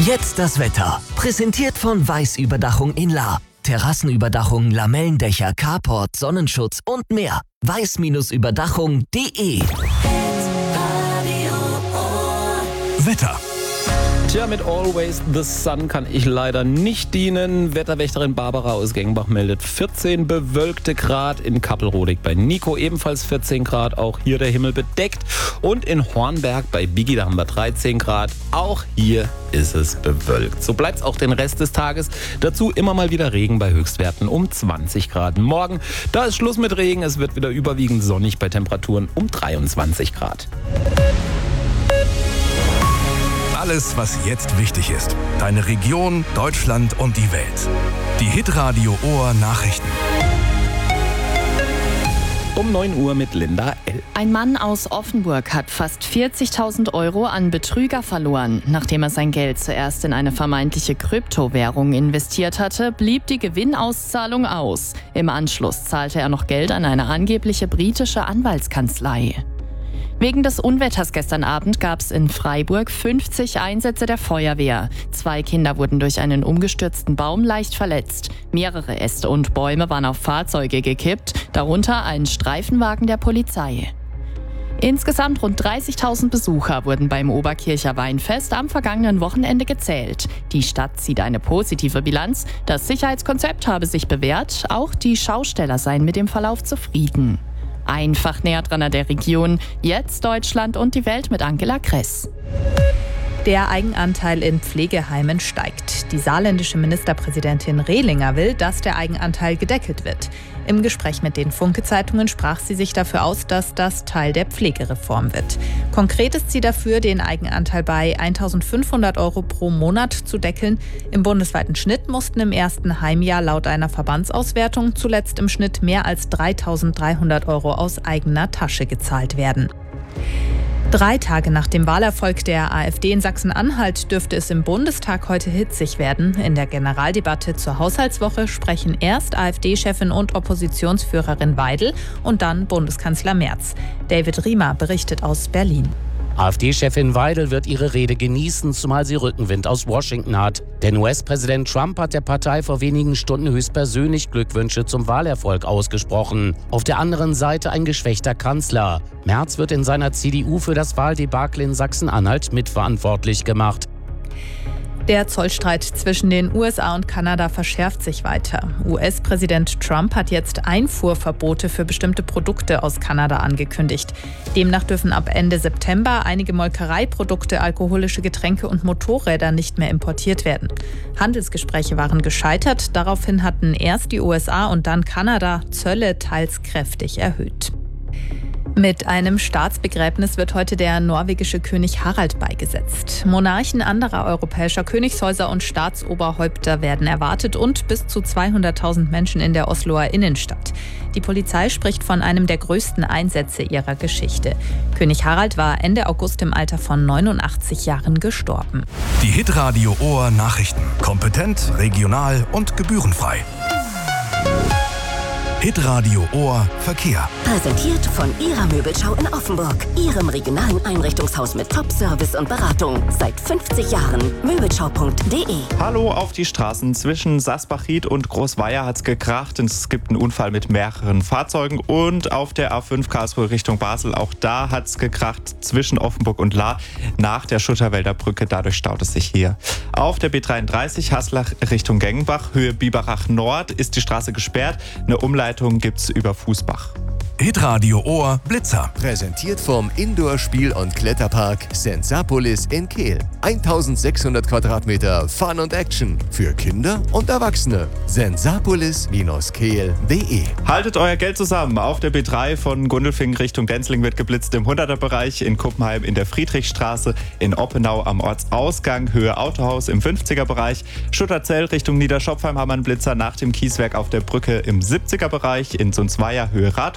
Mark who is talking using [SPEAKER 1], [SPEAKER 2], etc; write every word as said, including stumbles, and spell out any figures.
[SPEAKER 1] Jetzt das Wetter. Präsentiert von Weiß Überdachung in Lahr. Terrassenüberdachung, Lamellendächer, Carport, Sonnenschutz und mehr. weiß Überdachung punkt de.
[SPEAKER 2] Wetter.
[SPEAKER 3] Tja, mit Always the Sun kann ich leider nicht dienen. Wetterwächterin Barbara aus Gengenbach meldet vierzehn bewölkte Grad. In Kappelrodig bei Nico ebenfalls vierzehn Grad. Auch hier der Himmel bedeckt. Und in Hornberg bei Biggi, da haben wir dreizehn Grad. Auch hier ist es bewölkt. So bleibt es auch den Rest des Tages. Dazu immer mal wieder Regen bei Höchstwerten um zwanzig Grad. Morgen, da ist Schluss mit Regen. Es wird wieder überwiegend sonnig bei Temperaturen um dreiundzwanzig Grad.
[SPEAKER 2] Alles, was jetzt wichtig ist. Deine Region, Deutschland und die Welt. Die Hitradio Ohr Nachrichten.
[SPEAKER 3] Um neun Uhr mit Linda L.
[SPEAKER 4] Ein Mann aus Offenburg hat fast vierzigtausend Euro an Betrüger verloren. Nachdem er sein Geld zuerst in eine vermeintliche Kryptowährung investiert hatte, blieb die Gewinnauszahlung aus. Im Anschluss zahlte er noch Geld an eine angebliche britische Anwaltskanzlei. Wegen des Unwetters gestern Abend gab es in Freiburg fünfzig Einsätze der Feuerwehr. Zwei Kinder wurden durch einen umgestürzten Baum leicht verletzt. Mehrere Äste und Bäume waren auf Fahrzeuge gekippt, darunter ein Streifenwagen der Polizei. Insgesamt rund dreißigtausend Besucher wurden beim Oberkircher Weinfest am vergangenen Wochenende gezählt. Die Stadt zieht eine positive Bilanz. Das Sicherheitskonzept habe sich bewährt. Auch die Schausteller seien mit dem Verlauf zufrieden. Einfach näher dran an der Region. Jetzt Deutschland und die Welt mit Angela Kress.
[SPEAKER 5] Der Eigenanteil in Pflegeheimen steigt. Die saarländische Ministerpräsidentin Rehlinger will, dass der Eigenanteil gedeckelt wird. Im Gespräch mit den Funke-Zeitungen sprach sie sich dafür aus, dass das Teil der Pflegereform wird. Konkret ist sie dafür, den Eigenanteil bei eintausendfünfhundert Euro pro Monat zu deckeln. Im bundesweiten Schnitt mussten im ersten Heimjahr laut einer Verbandsauswertung zuletzt im Schnitt mehr als dreitausenddreihundert Euro aus eigener Tasche gezahlt werden. Drei Tage nach dem Wahlerfolg der AfD in Sachsen-Anhalt dürfte es im Bundestag heute hitzig werden. In der Generaldebatte zur Haushaltswoche sprechen erst AfD-Chefin und Oppositionsführerin Weidel und dann Bundeskanzler Merz. David Riemer berichtet aus Berlin.
[SPEAKER 6] AfD-Chefin Weidel wird ihre Rede genießen, zumal sie Rückenwind aus Washington hat. Denn U S-Präsident Trump hat der Partei vor wenigen Stunden höchstpersönlich Glückwünsche zum Wahlerfolg ausgesprochen. Auf der anderen Seite ein geschwächter Kanzler. Merz wird in seiner C D U für das Wahldebakel in Sachsen-Anhalt mitverantwortlich gemacht.
[SPEAKER 5] Der Zollstreit zwischen den U S A und Kanada verschärft sich weiter. U S-Präsident Trump hat jetzt Einfuhrverbote für bestimmte Produkte aus Kanada angekündigt. Demnach dürfen ab Ende September einige Molkereiprodukte, alkoholische Getränke und Motorräder nicht mehr importiert werden. Handelsgespräche waren gescheitert. Daraufhin hatten erst die U S A und dann Kanada Zölle teils kräftig erhöht. Mit einem Staatsbegräbnis wird heute der norwegische König Harald beigesetzt. Monarchen anderer europäischer Königshäuser und Staatsoberhäupter werden erwartet und bis zu zweihunderttausend Menschen in der Osloer Innenstadt. Die Polizei spricht von einem der größten Einsätze ihrer Geschichte. König Harald war Ende August im Alter von neunundachtzig Jahren gestorben.
[SPEAKER 2] Die Hitradio Ohr Nachrichten. Kompetent, regional und gebührenfrei. Hitradio Ohr Verkehr.
[SPEAKER 7] Präsentiert von Ihrer Möbelschau in Offenburg. Ihrem regionalen Einrichtungshaus mit Top-Service und Beratung. Seit fünfzig Jahren. Möbelschau punkt de.
[SPEAKER 8] Hallo auf die Straßen. Zwischen Sasbach-Ried und Großweier hat es gekracht. Es gibt einen Unfall mit mehreren Fahrzeugen. Und auf der A fünf Karlsruhe Richtung Basel, auch da hat es gekracht. Zwischen Offenburg und Lahr nach der Schutterwälder Brücke. Dadurch staut es sich hier. Auf der B dreiunddreißig Haslach Richtung Gengenbach, Höhe Biberach Nord, ist die Straße gesperrt. Eine Umleitung gibt's über Fußbach.
[SPEAKER 2] Hitradio Ohr Blitzer.
[SPEAKER 9] Präsentiert vom Indoor-Spiel- und Kletterpark Sensapolis in Kehl. eintausendsechshundert Quadratmeter Fun und Action für Kinder und Erwachsene. sensapolis Kehl punkt de.
[SPEAKER 8] Haltet euer Geld zusammen. Auf der B drei von Gundelfingen Richtung Denzling wird geblitzt im hunderter-Bereich, in Kuppenheim in der Friedrichstraße, in Oppenau am Ortsausgang, Höhe Autohaus im fünfziger-Bereich, Schutterzell Richtung Niederschopfheim haben wir einen Blitzer nach dem Kieswerk auf der Brücke im siebziger-Bereich, in Sunzweier Höhe Rathaus.